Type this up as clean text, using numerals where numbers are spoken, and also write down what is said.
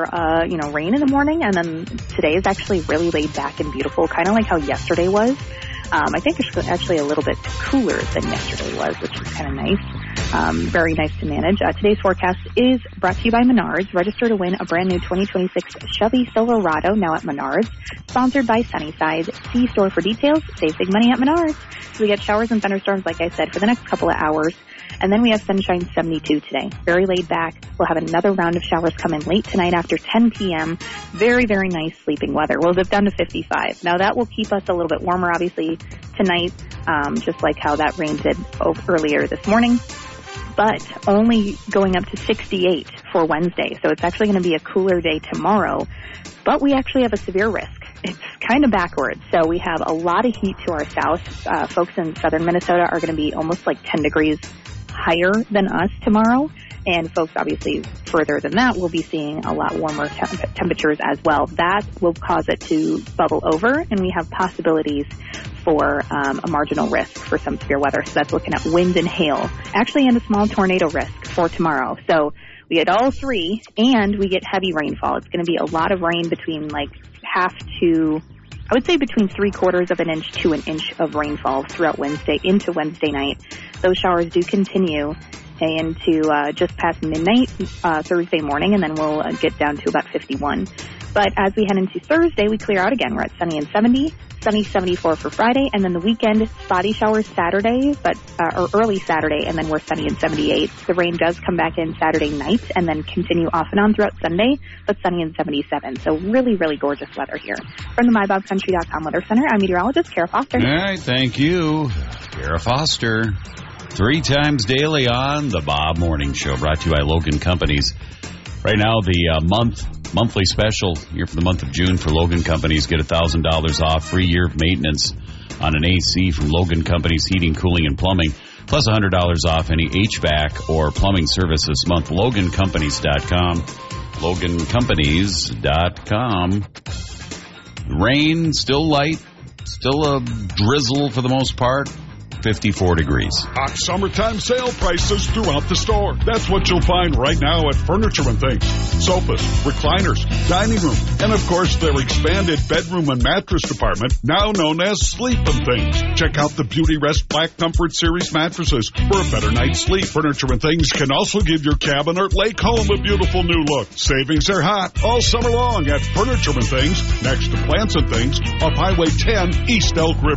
for, rain in the morning. And then today is actually really laid back and beautiful, kind of like how yesterday was. I think it's actually a little bit cooler than yesterday was, which is kind of nice. Very nice to manage. Today's forecast is brought to you by Menards. Register to win a brand new 2026 Chevy Silverado now at Menards. Sponsored by Sunnyside. See store for details. Save big money at Menards. So we get showers and thunderstorms, like I said, for the next couple of hours. And then we have sunshine 72 today. Very laid back. We'll have another round of showers come in late tonight after 10 p.m. Very, very nice sleeping weather. We'll dip down to 55. Now, that will keep us a little bit warmer, obviously, tonight, just like how that rain did earlier this morning. But only going up to 68 for Wednesday. So it's actually going to be a cooler day tomorrow. But we actually have a severe risk. It's kind of backwards. So we have a lot of heat to our south. Folks in southern Minnesota are going to be almost like 10 degrees higher than us tomorrow. And folks, obviously, further than that, will be seeing a lot warmer temperatures as well. That will cause it to bubble over, and we have possibilities for a marginal risk for some severe weather. So that's looking at wind and hail, actually, and a small tornado risk for tomorrow. So we get all three, and we get heavy rainfall. It's going to be a lot of rain between I would say between 3/4 of an inch to an inch of rainfall throughout Wednesday into Wednesday night. Those showers do continue into just past midnight Thursday morning, and then we'll get down to about 51. But as we head into Thursday, we clear out again. We're at sunny and 70, sunny 74 for Friday, and then the weekend, spotty showers Saturday, or early Saturday, and then we're sunny and 78. The rain does come back in Saturday night and then continue off and on throughout Sunday, but sunny and 77. So really, really gorgeous weather here. From the MyBobCountry.com Weather Center, I'm meteorologist Kara Foster. All right, thank you, Kara Foster. 3 times daily on the Bob Morning Show, brought to you by Logan Companies. Right now, the monthly special here for the month of June for Logan Companies. Get $1,000 off, free year of maintenance on an AC from Logan Companies Heating, Cooling, and Plumbing, plus $100 off any HVAC or plumbing service this month. LoganCompanies.com. LoganCompanies.com. Rain, still light, still a drizzle for the most part. 54 degrees. Hot summertime sale prices throughout the store. That's what you'll find right now at Furniture and Things. Sofas, recliners, dining room, and of course their expanded bedroom and mattress department, now known as Sleep and Things. Check out the Beauty Rest Black Comfort Series mattresses for a better night's sleep. Furniture and Things can also give your cabin or lake home a beautiful new look. Savings are hot all summer long at Furniture and Things, next to Plants and Things, off Highway 10, East Elk River.